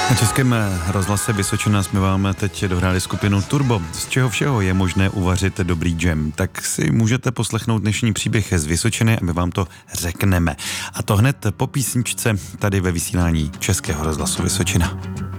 Na Českém rozhlase Vysočina jsme vám teď dohráli skupinu Turbo. Z čeho všeho je možné uvařit dobrý džem? Tak si můžete poslechnout dnešní příběh z Vysočiny a my vám to řekneme. A to hned po písničce tady ve vysílání Českého rozhlasu Vysočina.